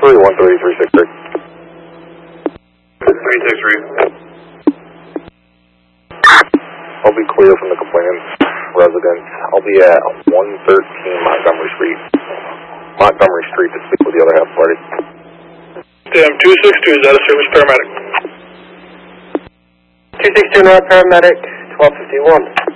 363. 363. I'll be clear from the complainant's residence. I'll be at 113 Montgomery Street. Montgomery Street to speak with the other half party. Damn, 262, is that a service paramedic? 262 North Paramedic, 1251.